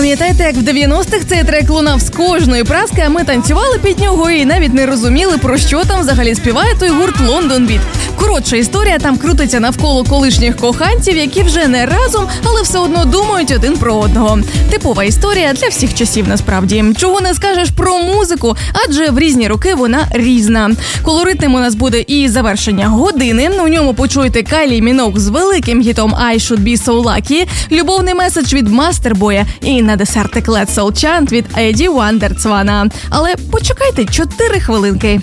Пам'ятаєте, як в 90-х цей трек лунав з кожної праски, а ми танцювали під нього і навіть не розуміли, про що там взагалі співає той гурт London Beat. Коротша історія там крутиться навколо колишніх коханців, які вже не разом, але все одно думають один про одного. Типова історія для всіх часів насправді. Чого не скажеш про музику, адже в різні роки вона різна. Колоритним у нас буде і завершення години. У ньому почуєте Кайлі Міноуг з великим хітом I Should Be So Lucky, любовний меседж від Мастербоя і на десертик Let's All Chant від Еді Вандерцвана. Але почекайте 4 хвилинки.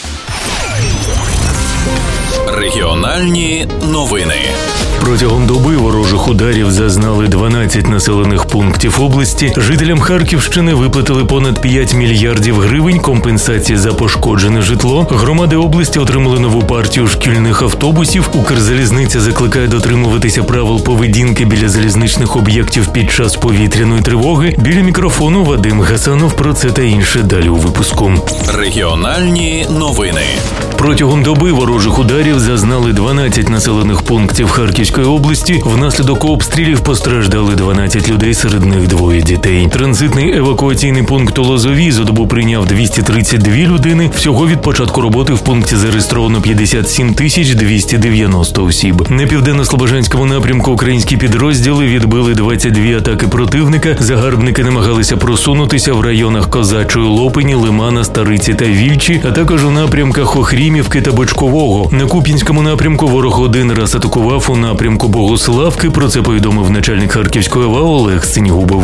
Регіональні новини. Протягом доби ворожих ударів зазнали 12 населених пунктів області. Жителям Харківщини виплатили понад 5 мільярдів гривень компенсації за пошкоджене житло. Громади області отримали нову партію шкільних автобусів. Укрзалізниця закликає дотримуватися правил поведінки біля залізничних об'єктів під час повітряної тривоги. Біля мікрофону Вадим Гасанов. Про це та інше далі у випуску. Регіональні новини. Протягом доби ворожих ударів зазнали 12 населених пунктів Харківської області. Внаслідок обстрілів постраждали 12 людей, серед них 2 дітей. Транзитний евакуаційний пункт у Лозовій за добу прийняв 232 людини. Всього від початку роботи в пункті зареєстровано 57 290 осіб. На південно-слобожанському напрямку українські підрозділи відбили 22 атаки противника. Загарбники намагалися просунутися в районах Козачої Лопині, Лимана, Стариці та Вільчі, а також у напрямках Охрімівки та Бочкового. На Куп'янському напрямку ворог один раз атакував у напрямку Богославки. Про це повідомив начальник Харківської ОВА Олег Синігубов.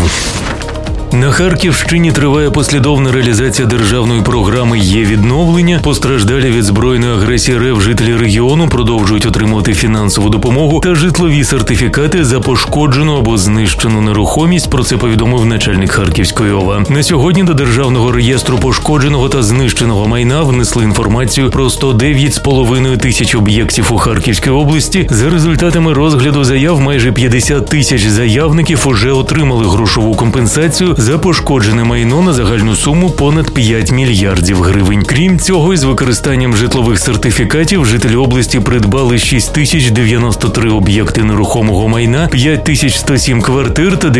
На Харківщині триває послідовна реалізація державної програми «Є відновлення». Постраждалі від збройної агресії РФ жителі регіону продовжують отримувати фінансову допомогу та житлові сертифікати за пошкоджену або знищену нерухомість. Про це повідомив начальник Харківської ОВА. На сьогодні до Державного реєстру пошкодженого та знищеного майна внесли інформацію про 109,5 тисяч об'єктів у Харківській області. За результатами розгляду заяв майже 50 тисяч заявників уже отримали грошову компенсацію за пошкоджене майно на загальну суму понад 5 мільярдів гривень. Крім цього, із використанням житлових сертифікатів жителі області придбали 6093 об'єкти нерухомого майна, 5107 квартир та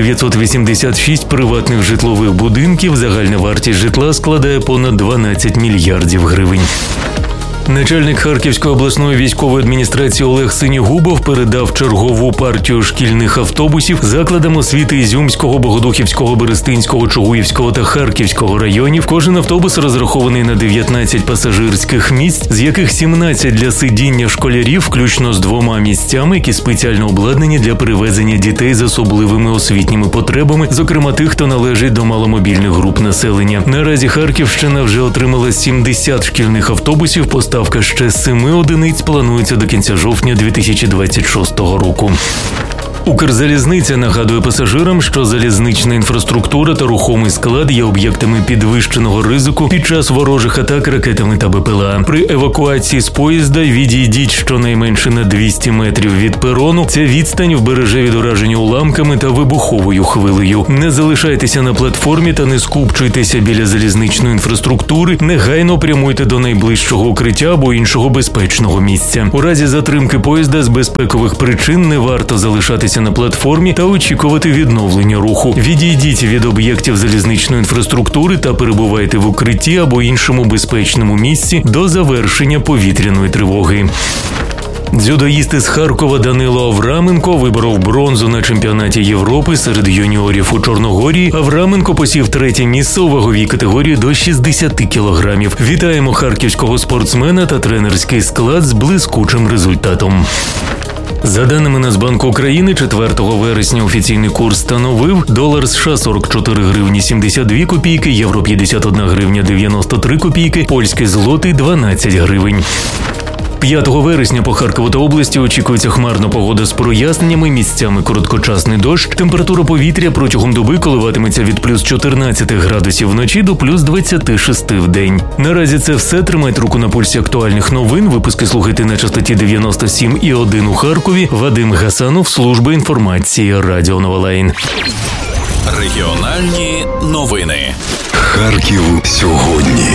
986 приватних житлових будинків. Загальна вартість житла складає понад 12 мільярдів гривень. Начальник Харківської обласної військової адміністрації Олег Синігубов передав чергову партію шкільних автобусів закладам освіти Ізюмського, Богодухівського, Берестинського, Чугуївського та Харківського районів. Кожен автобус розрахований на 19 пасажирських місць, з яких 17 для сидіння школярів, включно з 2 місцями, які спеціально обладнані для перевезення дітей з особливими освітніми потребами, зокрема тих, хто належить до маломобільних груп населення. Наразі Харківщина вже отримала 70 шкільних автобусів. Поставка ще 7 одиниць планується до кінця жовтня 2026 року. Укрзалізниця нагадує пасажирам, що залізнична інфраструктура та рухомий склад є об'єктами підвищеного ризику під час ворожих атак ракетами та БПЛА. При евакуації з поїзда відійдіть щонайменше на 200 метрів від перону. Ця відстань вбереже від ураження уламками та вибуховою хвилею. Не залишайтеся на платформі та не скупчуйтеся біля залізничної інфраструктури. Негайно прямуйте до найближчого укриття або іншого безпечного місця. У разі затримки поїзда з безпекових причин не варто залишатися на платформі та очікувати відновлення руху. Відійдіть від об'єктів залізничної інфраструктури та перебувайте в укритті або іншому безпечному місці до завершення повітряної тривоги. Дзюдоїст із Харкова Данило Авраменко виборов бронзу на чемпіонаті Європи серед юніорів у Чорногорії. Авраменко посів 3-те місце у ваговій категорії до 60 кілограмів. Вітаємо харківського спортсмена та тренерський склад з блискучим результатом. За даними Нацбанку України, 4 вересня офіційний курс становив долар США 44 гривні 72 копійки, євро 51 гривня 93 копійки, польський злотий 12 гривень. 5 вересня по Харкову та області очікується хмарна погода з проясненнями, місцями короткочасний дощ. Температура повітря протягом доби коливатиметься від плюс 14 градусів вночі до плюс 26 в день. Наразі це все. Тримайте руку на пульсі актуальних новин. Випуски слухайте на частоті 97,1 у Харкові. Вадим Гасанов, служба інформації Радіо Нова Лайн. Регіональні новини. Харків сьогодні.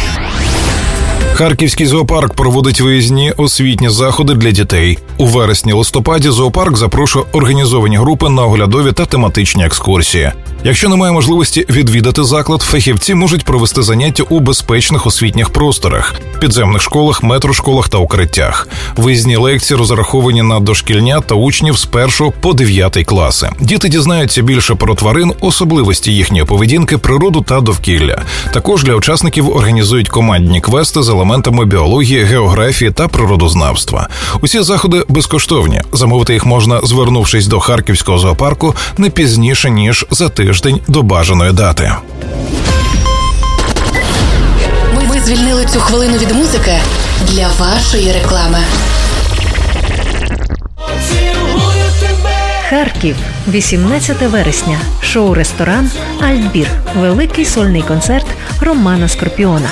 Харківський зоопарк проводить виїзні освітні заходи для дітей. У вересні-листопаді зоопарк запрошує організовані групи на оглядові та тематичні екскурсії. Якщо немає можливості відвідати заклад, фахівці можуть провести заняття у безпечних освітніх просторах, підземних школах, метрошколах та укриттях. Виїзні лекції розраховані на дошкільнят та учнів з 1 по 9 класи. Діти дізнаються більше про тварин, особливості їхньої поведінки, природу та довкілля. Також для учасників організують командні квести з елементами біології, географії та природознавства. Усі заходи безкоштовні. Замовити їх можна, звернувшись до Харківського зоопарку не пізніше, ніж за тиждень до бажаної дати. Ми звільнили цю хвилину від музики для вашої реклами. Харків, 18 вересня. Шоу-ресторан «Альтбір». Великий сольний концерт Романа Скорпіона.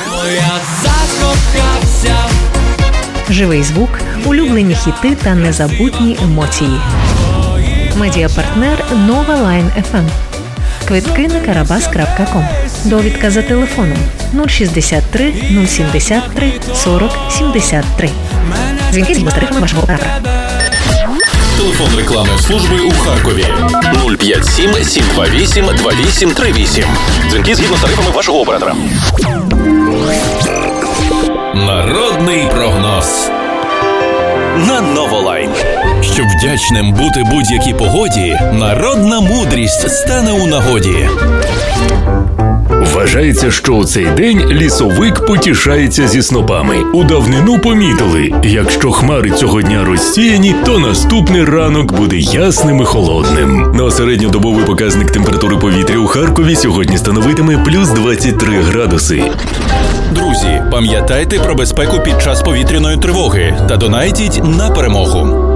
Живий звук, улюблені хіти та незабутні емоції. Медіапартнер Nova Line FM. Квитки на karabas.com. Довідка за телефоном 063 073 40 73. Дзвінки згідно з тарифами вашого оператора. Телефон рекламної служби у Харкові 057 728 2838. Дзвінки згідно з тарифами вашого оператора. Народний прогноз на Новолайн. Щоб вдячним бути будь-якій погоді, народна мудрість стане у нагоді. Вважається, що у цей день лісовик потішається зі снопами. У давнину помітили, якщо хмари цього дня розсіяні, то наступний ранок буде ясним і холодним. Ну а середньодобовий показник температури повітря у Харкові сьогодні становитиме плюс 23 градуси. Друзі, пам'ятайте про безпеку під час повітряної тривоги та донайтіть на перемогу.